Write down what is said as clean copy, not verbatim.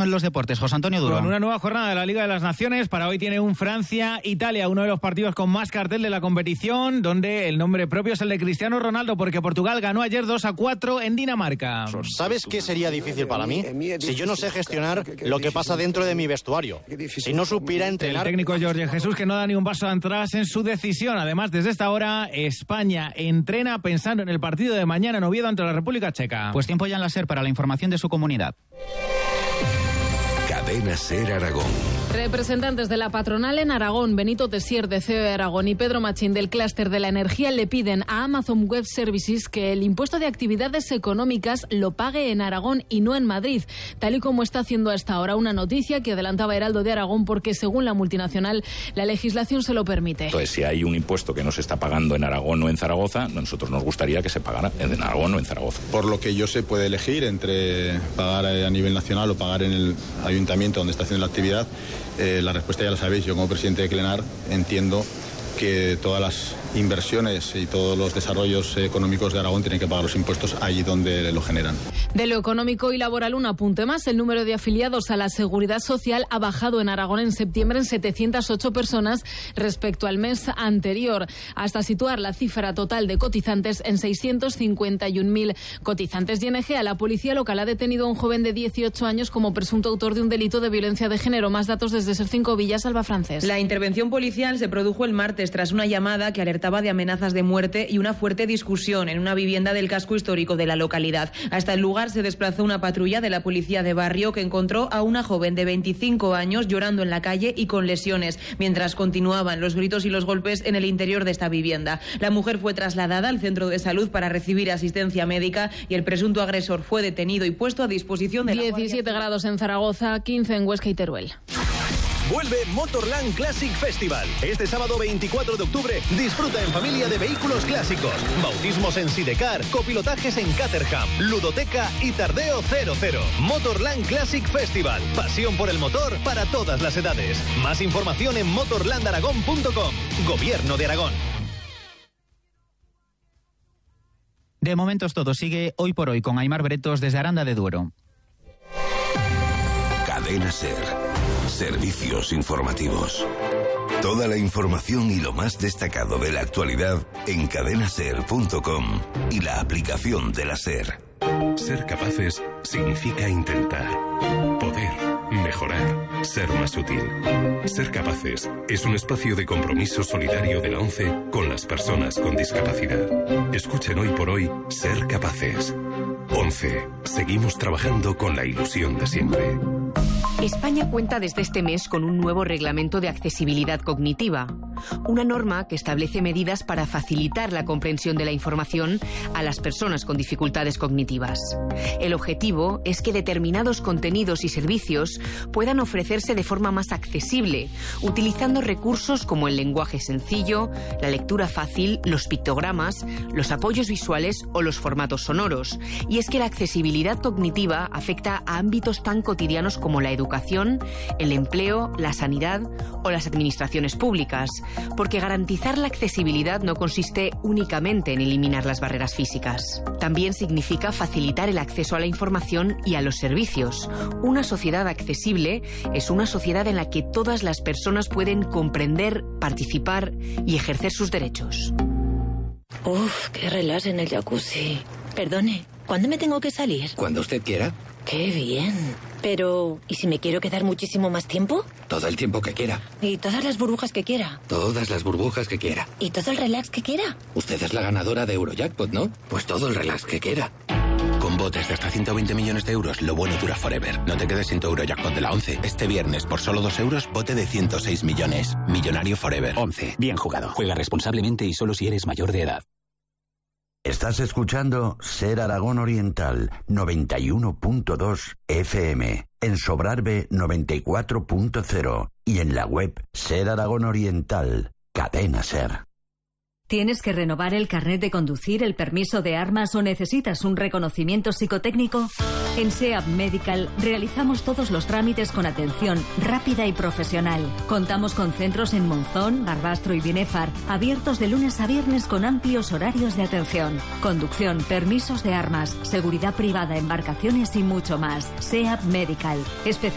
en los deportes. José Antonio Duro. Con una nueva jornada de la Liga de las Naciones, para hoy tiene un Francia-Italia, uno de los partidos con más cartel de la competición, donde el nombre propio es el de Cristiano Ronaldo, porque Portugal ganó ayer 2-4 en Dinamarca. ¿Sabes qué sería difícil para mí? Si yo no sé gestionar lo que pasa dentro de mi vestuario. Si no supiera entrenar... El técnico Jorge Jesús, que no da ni un paso atrás en su decisión. Además, desde esta hora, España entrena pensando en el partido de mañana en Oviedo ante la República Checa. Pues tiempo ya en la SER para la información de su comunidad. Cadena SER Aragón. Representantes de la patronal en Aragón, Benito Tessier de CEO de Aragón y Pedro Machín del Clúster de la Energía, le piden a Amazon Web Services que el impuesto de actividades económicas lo pague en Aragón y no en Madrid, tal y como está haciendo hasta ahora, una noticia que adelantaba Heraldo de Aragón, porque según la multinacional la legislación se lo permite. Entonces, si hay un impuesto que no se está pagando en Aragón o en Zaragoza, nosotros nos gustaría que se pagara en Aragón o en Zaragoza. Por lo que yo sé, puede elegir entre pagar a nivel nacional o pagar en el ayuntamiento donde está haciendo la actividad. La respuesta ya la sabéis. Yo, como presidente de Clenar, entiendo que todas las inversiones y todos los desarrollos económicos de Aragón tienen que pagar los impuestos allí donde lo generan. De lo económico y laboral, un apunte más. El número de afiliados a la Seguridad Social ha bajado en Aragón en septiembre en 708 personas respecto al mes anterior, hasta situar la cifra total de cotizantes en 651.000 cotizantes. Y en Egea, la policía local ha detenido a un joven de 18 años como presunto autor de un delito de violencia de género. Más datos desde Ser 5 Villas, Alba Francés. La intervención policial se produjo el martes tras una llamada que alertaba de amenazas de muerte y una fuerte discusión en una vivienda del casco histórico de la localidad. Hasta el lugar se desplazó una patrulla de la policía de barrio que encontró a una joven de 25 años llorando en la calle y con lesiones, mientras continuaban los gritos y los golpes en el interior de esta vivienda. La mujer fue trasladada al centro de salud para recibir asistencia médica y el presunto agresor fue detenido y puesto a disposición de la 17 grados en Zaragoza, 15 en Huesca y Teruel. Vuelve Motorland Classic Festival. Este sábado 24 de octubre disfruta en familia de vehículos clásicos, bautismos en Sidecar, copilotajes en Caterham, ludoteca y tardeo 00. Motorland Classic Festival. Pasión por el motor para todas las edades. Más información en motorlandaragón.com. Gobierno de Aragón. De momento es todo. Sigue Hoy por Hoy con Aimar Bretos desde Aranda de Duero. Cadena SER. Servicios informativos. Toda la información y lo más destacado de la actualidad en cadenaser.com y la aplicación de la SER. Ser capaces significa intentar, poder, mejorar, ser más útil. Ser capaces es un espacio de compromiso solidario de la ONCE con las personas con discapacidad. Escuchen Hoy por Hoy Ser Capaces. ONCE. Seguimos trabajando con la ilusión de siempre. España cuenta desde este mes con un nuevo reglamento de accesibilidad cognitiva, una norma que establece medidas para facilitar la comprensión de la información a las personas con dificultades cognitivas. El objetivo es que determinados contenidos y servicios puedan ofrecerse de forma más accesible, utilizando recursos como el lenguaje sencillo, la lectura fácil, los pictogramas, los apoyos visuales o los formatos sonoros. Y es que la accesibilidad cognitiva afecta a ámbitos tan cotidianos como la educación, el empleo, la sanidad o las administraciones públicas, porque garantizar la accesibilidad no consiste únicamente en eliminar las barreras físicas. También significa facilitar el acceso a la información y a los servicios. Una sociedad accesible es una sociedad en la que todas las personas pueden comprender, participar y ejercer sus derechos. Uf, qué relax en el jacuzzi. Perdone, ¿cuándo me tengo que salir? Cuando usted quiera. ¡Qué bien! Pero, ¿y si me quiero quedar muchísimo más tiempo? Todo el tiempo que quiera. ¿Y todas las burbujas que quiera? Todas las burbujas que quiera. ¿Y todo el relax que quiera? Usted es la ganadora de Eurojackpot, ¿no? Pues todo el relax que quiera. Con botes de hasta 120 millones de euros, lo bueno dura forever. No te quedes sin tu Eurojackpot de la 11. Este viernes, por solo 2 euros, bote de 106 millones. Millonario forever. 11. Bien jugado. Juega responsablemente y solo si eres mayor de edad. Estás escuchando Ser Aragón Oriental 91.2 FM, en Sobrarbe 94.0 y en la web Ser Aragón Oriental, Cadena SER. ¿Tienes que renovar el carnet de conducir, el permiso de armas o necesitas un reconocimiento psicotécnico? En SEAP Medical realizamos todos los trámites con atención rápida y profesional. Contamos con centros en Monzón, Barbastro y Binéfar, abiertos de lunes a viernes con amplios horarios de atención. Conducción, permisos de armas, seguridad privada, embarcaciones y mucho más. SEAP Medical.